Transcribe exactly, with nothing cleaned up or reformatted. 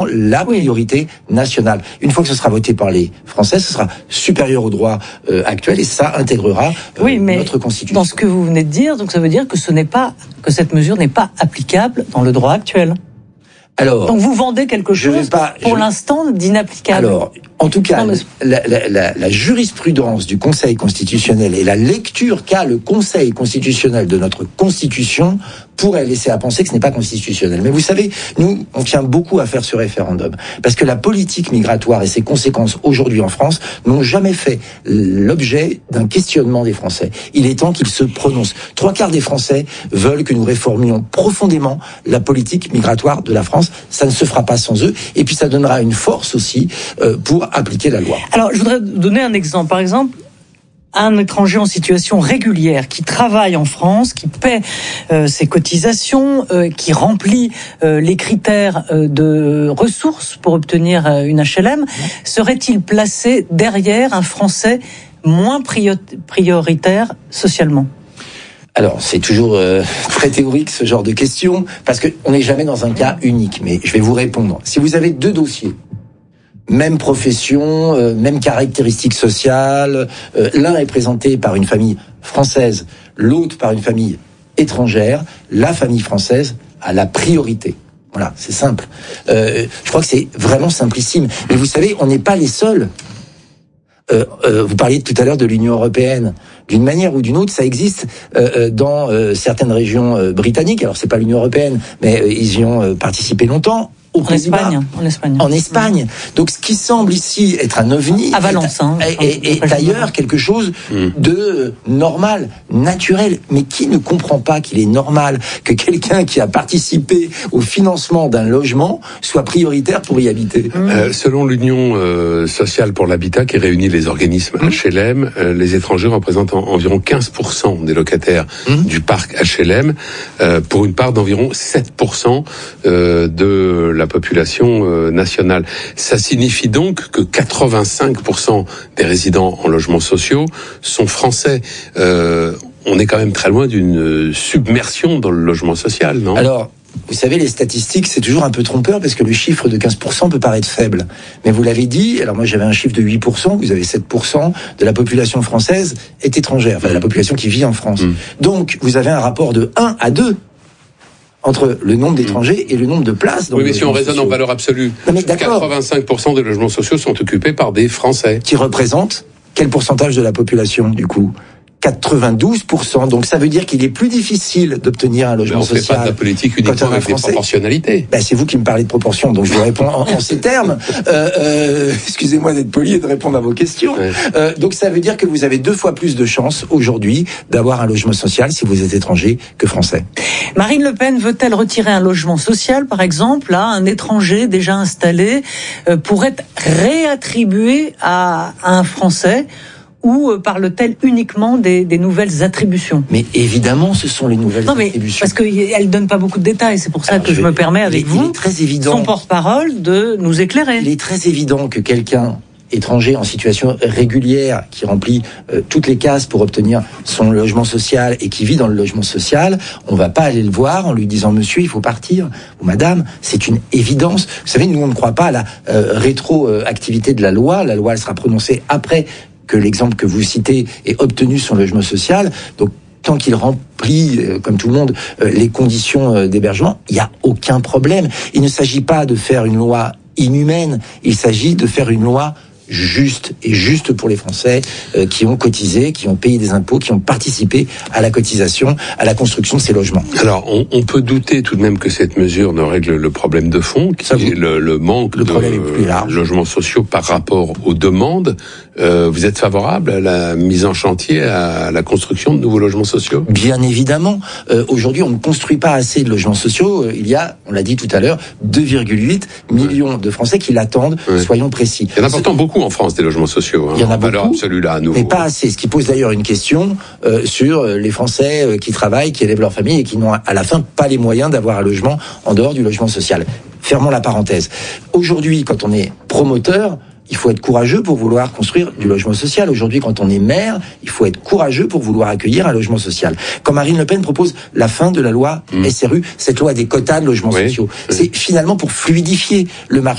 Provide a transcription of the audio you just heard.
la priorité oui. nationale. Une fois que ce sera voté par les Français, ce sera supérieur au droit euh, actuel et ça intégrera euh, oui, mais notre Constitution. Dans ce que vous venez de dire, donc ça veut dire que ce n'est pas que cette mesure n'est pas applicable dans le droit actuel. Alors, donc vous vendez quelque chose pas, pour je... l'instant d'inapplicable. Alors, en tout cas, non, mais... la, la, la, la jurisprudence du Conseil constitutionnel et la lecture qu'a le Conseil constitutionnel de notre Constitution pourrait laisser à penser que ce n'est pas constitutionnel. Mais vous savez, nous, on tient beaucoup à faire ce référendum. Parce que la politique migratoire et ses conséquences aujourd'hui en France n'ont jamais fait l'objet d'un questionnement des Français. Il est temps qu'ils se prononcent. Trois quarts des Français veulent que nous réformions profondément la politique migratoire de la France. Ça ne se fera pas sans eux. Et puis ça donnera une force aussi euh, pour appliquer la loi. Alors, je voudrais donner un exemple. Par exemple, un étranger en situation régulière qui travaille en France, qui paie euh, ses cotisations, euh, qui remplit euh, les critères euh, de ressources pour obtenir euh, une H L M, serait-il placé derrière un Français moins prioritaire socialement ? Alors, c'est toujours euh, très théorique ce genre de questions, parce qu'on n'est jamais dans un cas unique. Mais je vais vous répondre. Si vous avez deux dossiers, même profession, euh, même caractéristiques sociales, euh, l'un est présenté par une famille française, l'autre par une famille étrangère, la famille française a la priorité. Voilà, c'est simple. Euh, je crois que c'est vraiment simplissime. Mais vous savez, on n'est pas les seuls. Euh, euh, vous parliez tout à l'heure de l'Union européenne. D'une manière ou d'une autre, ça existe euh, dans euh, certaines régions euh, britanniques. Alors, c'est pas l'Union européenne, mais euh, ils y ont euh, participé longtemps. Au en Espagne, en Espagne. En Espagne. Donc, ce qui semble ici être un ovni à Valence, est, hein, est, est, est d'ailleurs quelque chose de normal, naturel. Mais qui ne comprend pas qu'il est normal que quelqu'un qui a participé au financement d'un logement soit prioritaire pour y habiter? euh, Selon l'Union euh, sociale pour l'habitat, qui réunit les organismes mmh. H L M, euh, les étrangers représentent en, environ quinze pour cent des locataires mmh. du parc H L M, euh, pour une part d'environ sept pour cent euh, de la population euh, nationale. Ça signifie donc que quatre-vingt-cinq pour cent des résidents en logements sociaux sont français. Euh, on est quand même très loin d'une submersion dans le logement social, non ? Alors, vous savez, les statistiques, c'est toujours un peu trompeur parce que le chiffre de quinze pour cent peut paraître faible. Mais vous l'avez dit, alors moi j'avais un chiffre de huit pour cent, vous avez sept pour cent de la population française est étrangère, enfin de la population qui vit en France. Mmh. Donc, vous avez un rapport de un à deux entre le nombre d'étrangers et le nombre de places dans oui, les mais si on raisonne sociaux. en valeur absolue, non, mais quatre-vingt-cinq pour cent des logements sociaux sont occupés par des Français. Qui représentent quel pourcentage de la population, du coup ? quatre-vingt-douze pour cent. Donc ça veut dire qu'il est plus difficile d'obtenir un logement social. On ne fait pas de la politique uniquement avec des proportionnalités. Ben, c'est vous qui me parlez de proportion, donc je vous réponds en, en ces termes. Euh, euh, excusez-moi d'être poli et de répondre à vos questions. Ouais. Euh, donc ça veut dire que vous avez deux fois plus de chances aujourd'hui d'avoir un logement social si vous êtes étranger que français. Marine Le Pen veut-elle retirer un logement social, par exemple, à un étranger déjà installé euh, pour être réattribué à, à un Français? Ou parle-t-elle uniquement des, des nouvelles attributions ? Mais évidemment, ce sont les nouvelles non, mais attributions. Parce qu'elle ne donne pas beaucoup de détails, c'est pour ça Alors, que je, je me permets avec il est, vous, il est très évident, son porte-parole, de nous éclairer. Il est très évident que quelqu'un étranger en situation régulière, qui remplit euh, toutes les cases pour obtenir son logement social et qui vit dans le logement social, on va pas aller le voir en lui disant « Monsieur, il faut partir » ou « Madame », c'est une évidence. Vous savez, nous, on ne croit pas à la euh, rétroactivité de la loi. La loi, elle sera prononcée après que l'exemple que vous citez ait obtenu son logement social. Donc, tant qu'il remplit, euh, comme tout le monde, euh, les conditions euh, d'hébergement, il n'y a aucun problème. Il ne s'agit pas de faire une loi inhumaine, il s'agit de faire une loi juste, et juste pour les Français euh, qui ont cotisé, qui ont payé des impôts, qui ont participé à la cotisation, à la construction de ces logements. Alors, on, on peut douter tout de même que cette mesure ne règle le problème de fond, qui est le, le manque le de logements sociaux par rapport aux demandes. Euh, vous êtes favorable à la mise en chantier, à la construction de nouveaux logements sociaux ? Bien évidemment. Euh, aujourd'hui, on ne construit pas assez de logements sociaux. Il y a, on l'a dit tout à l'heure, deux virgule huit millions de Français qui l'attendent, ouais. Soyons précis. Il y en a pourtant beaucoup en France, des logements sociaux. Hein, il y en a beaucoup, absolue, là, à nouveau. mais pas assez. Ce qui pose d'ailleurs une question euh, sur les Français euh, qui travaillent, qui élèvent leur famille et qui n'ont à la fin pas les moyens d'avoir un logement en dehors du logement social. Fermons la parenthèse. Aujourd'hui, quand on est promoteur, il faut être courageux pour vouloir construire du logement social. Aujourd'hui, quand on est maire, il faut être courageux pour vouloir accueillir un logement social. Quand Marine Le Pen propose la fin de la loi mmh. S R U, cette loi des quotas de logements oui, sociaux, oui. c'est finalement pour fluidifier le marché.